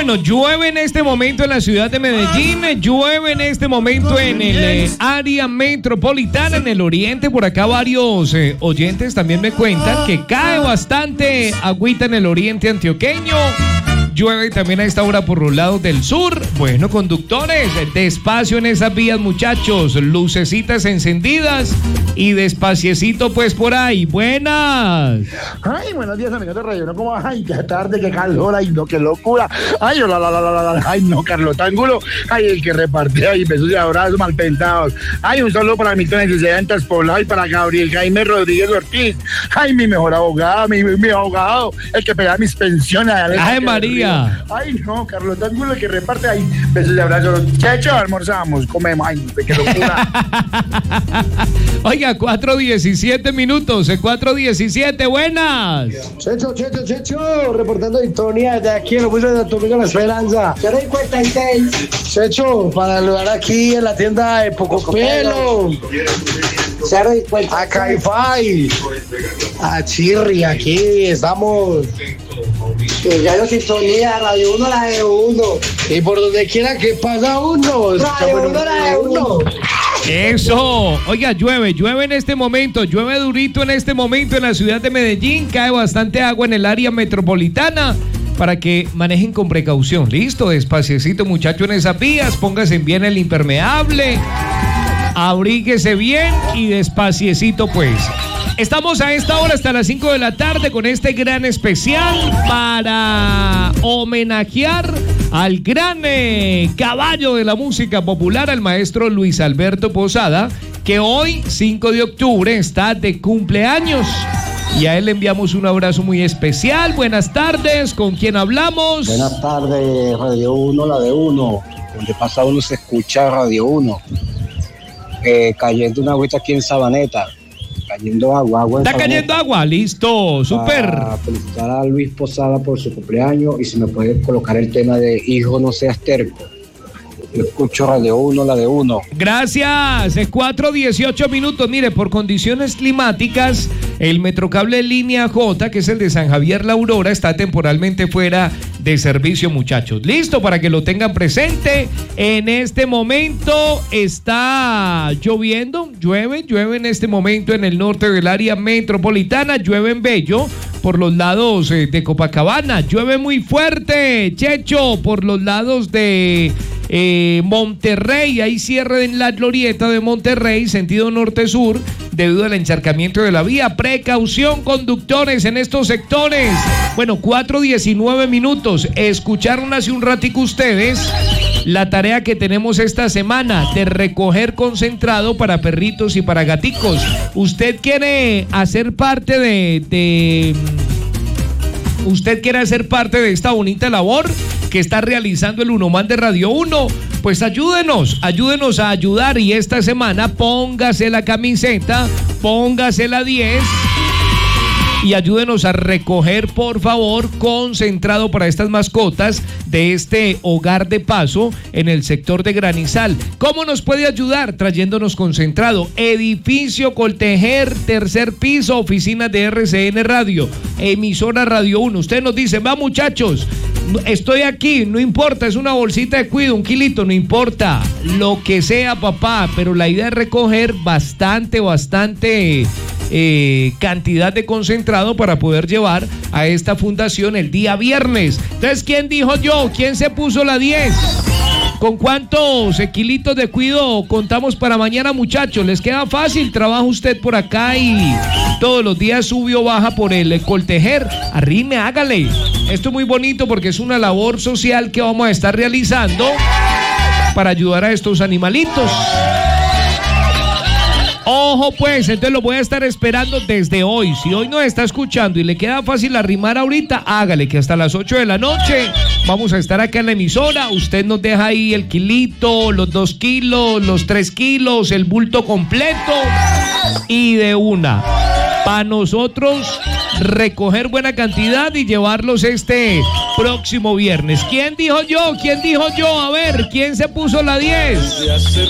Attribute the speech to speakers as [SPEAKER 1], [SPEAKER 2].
[SPEAKER 1] Bueno, llueve en este momento en la ciudad de Medellín, llueve en este momento en el área metropolitana, en el oriente. Por acá varios oyentes también me cuentan que cae bastante agüita en el oriente antioqueño. Llueve también a esta hora por los lados del sur. Bueno, conductores, despacio en esas vías, muchachos. Lucecitas encendidas y despaciecito pues por ahí. Buenas.
[SPEAKER 2] Ay, buenos días, amigos de Radio Uno. ¿Cómo? Ay, qué tarde, qué calor. Ay, no, qué locura. Ay, ay, no, Carlos Ángulo. Ay, el que reparte ahí besos y abrazos mal pensados. Ay, un saludo para Milton en 60 Poblado y para Gabriel Jaime Rodríguez Ortiz. Ay, mi mejor abogado, mi abogado, el que pega mis pensiones.
[SPEAKER 1] Ay, María.
[SPEAKER 2] Ay, no, Carlos Ángulo, el que reparte ahí besos y abrazos. Checho, almorzamos, comemos. Ay, qué locura.
[SPEAKER 1] Oiga, 4:17 minutos, 4:17, buenas.
[SPEAKER 3] Checho, reportando Victoria desde aquí en los buses de Domingo La Esperanza. 056. Checho, para saludar aquí en la tienda de Pocopelo. 056. A Caifai. A Chirri, aquí estamos. Ya yo sintonía, Radio Uno, la de Uno. Y por donde quiera que pasa uno. Radio Uno, la de Uno.
[SPEAKER 1] Eso, oiga, llueve en este momento, llueve durito en este momento en la ciudad de Medellín, cae bastante agua en el área metropolitana, para que manejen con precaución, listo, despaciecito muchachos en esas vías, póngase bien el impermeable, abríguese bien y despaciecito pues. Estamos a esta hora hasta las 5 de la tarde con este gran especial para homenajear al gran caballo de la música popular, al maestro Luis Alberto Posada, que hoy, 5 de octubre, está de cumpleaños. Y a él le enviamos un abrazo muy especial. Buenas tardes, ¿con quién hablamos?
[SPEAKER 4] Buenas tardes, Radio Uno, la de Uno. Donde pasa uno se escucha Radio Uno. Cayendo una agüita aquí en Sabaneta. Cayendo agua.
[SPEAKER 1] Está cayendo agua, listo, súper.
[SPEAKER 4] Para felicitar a Luis Posada por su cumpleaños y si me puede colocar el tema de Hijo no seas terco. Yo escucho Radio Uno, la de Uno.
[SPEAKER 1] Gracias, 4:18 minutos. Mire, por condiciones climáticas, el Metrocable Línea J, que es el de San Javier La Aurora, está temporalmente fuera de servicio, muchachos. Listo, para que lo tengan presente. En este momento está lloviendo, llueve en este momento en el norte del área metropolitana, llueve en Bello, por los lados de Copacabana, llueve muy fuerte, Checho, por los lados de Monterrey, hay cierre en la glorieta de Monterrey, sentido norte-sur, debido al encharcamiento de la vía. Precaución, conductores, en estos sectores. Bueno, 4:19 minutos. Escucharon hace un ratico ustedes la tarea que tenemos esta semana de recoger concentrado para perritos y para gaticos. ¿Usted quiere hacer parte ¿Usted quiere hacer parte de esta bonita labor que está realizando el Unoman de Radio Uno? Pues ayúdenos a ayudar, y esta semana póngase la camiseta, póngase la 10 y ayúdenos a recoger, por favor, concentrado para estas mascotas de este hogar de paso en el sector de Granizal. ¿Cómo nos puede ayudar? Trayéndonos concentrado. Edificio Coltejer, tercer piso, oficinas de RCN Radio, emisora Radio 1. Usted nos dice, va muchachos, estoy aquí, no importa, es una bolsita de cuido, 1 kilito, no importa, lo que sea, papá, pero la idea es recoger bastante cantidad de concentrado para poder llevar a esta fundación el día viernes. Entonces, ¿quién dijo yo? ¿Quién se puso la 10? ¿Con cuántos kilitos de cuido contamos para mañana, muchachos? ¿Les queda fácil? ¿Trabaja usted por acá y todos los días sube o baja por el Coltejer? Arrime, hágale. Esto es muy bonito porque es una labor social que vamos a estar realizando para ayudar a estos animalitos. Ojo pues, entonces lo voy a estar esperando desde hoy. Si hoy no está escuchando y le queda fácil arrimar ahorita, hágale, que hasta las 8 de la noche vamos a estar acá en la emisora. Usted nos deja ahí el kilito, los 2 kilos, los 3 kilos, el bulto completo y de una. Para nosotros recoger buena cantidad y llevarlos este próximo viernes. ¿Quién dijo yo? A ver, ¿quién se puso la 10?